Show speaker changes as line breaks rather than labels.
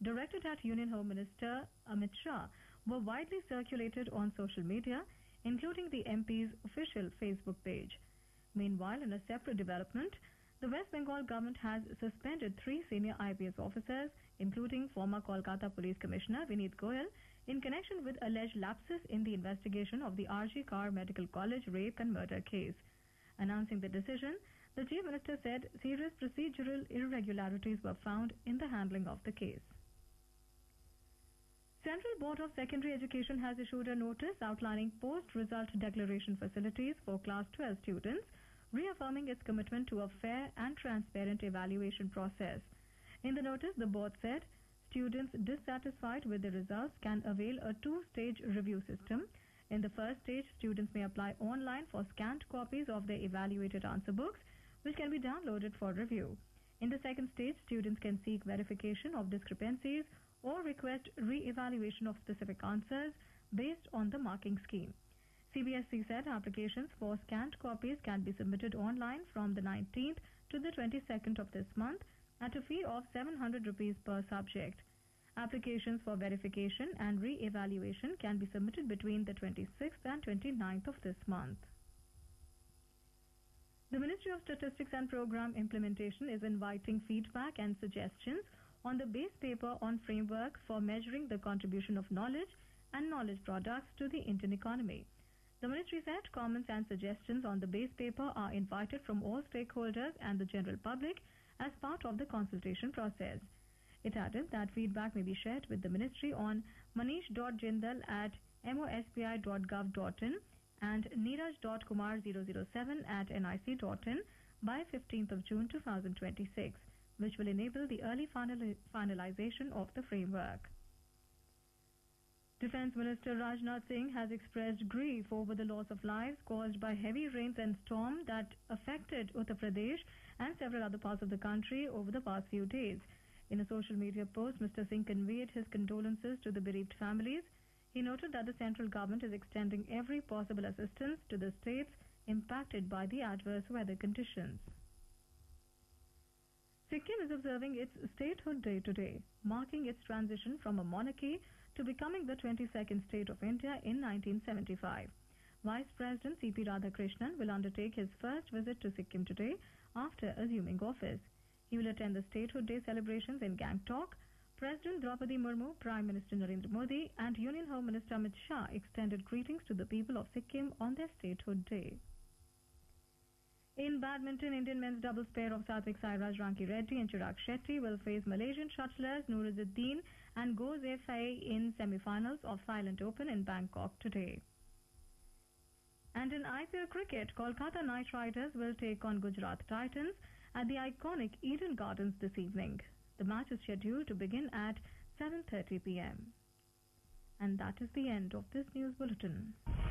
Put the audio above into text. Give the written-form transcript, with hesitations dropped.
directed at Union Home Minister Amit Shah, were widely circulated on social media, including the MP's official Facebook page. Meanwhile, in a separate development, the West Bengal government has suspended 3 senior IPS officers, including former Kolkata Police Commissioner Vineet Goyal, in connection with alleged lapses in the investigation of the RG Kar Medical College rape and murder case. Announcing the decision, the Chief Minister said serious procedural irregularities were found in the handling of the case. Central Board of Secondary Education has issued a notice outlining post-result declaration facilities for Class 12 students, reaffirming its commitment to a fair and transparent evaluation process. In the notice, the board said students dissatisfied with the results can avail a 2-stage review system. In the first stage, students may apply online for scanned copies of their evaluated answer books, which can be downloaded for review. In the second stage, students can seek verification of discrepancies or request re-evaluation of specific answers based on the marking scheme. CBSE said applications for scanned copies can be submitted online from the 19th to the 22nd of this month at a fee of 700 rupees per subject. Applications for verification and re-evaluation can be submitted between the 26th and 29th of this month. The Ministry of Statistics and Program Implementation is inviting feedback and suggestions on the base paper on framework for measuring the contribution of knowledge and knowledge products to the Indian economy. The ministry said comments and suggestions on the base paper are invited from all stakeholders and the general public as part of the consultation process. It added that feedback may be shared with the ministry on manish.jindal@mospi.gov.in and neeraj.kumar007@nic.in by 15th of June 2026, which will enable the early finalization of the framework. Defence Minister Rajnath Singh has expressed grief over the loss of lives caused by heavy rains and storm that affected Uttar Pradesh and several other parts of the country over the past few days. In a social media post, Mr. Singh conveyed his condolences to the bereaved families. He noted that the central government is extending every possible assistance to the states impacted by the adverse weather conditions. Sikkim is observing its statehood day today, marking its transition from a monarchy to becoming the 22nd state of India in 1975. Vice President C.P. Radhakrishnan will undertake his first visit to Sikkim today after assuming office. He will attend the Statehood Day celebrations in Gangtok. President Draupadi Murmu, Prime Minister Narendra Modi and Union Home Minister Amit Shah extended greetings to the people of Sikkim on their Statehood Day. In badminton, Indian men's doubles pair of Satvik Sairaj Ranki Reddy and Chirag Shetty will face Malaysian shuttlers Nuruddin and Go Zefei in semi-finals of Thailand Open in Bangkok today. And in IPL cricket, Kolkata Knight Riders will take on Gujarat Titans at the iconic Eden Gardens this evening. The match is scheduled to begin at 7:30 p.m. And that is the end of this news bulletin.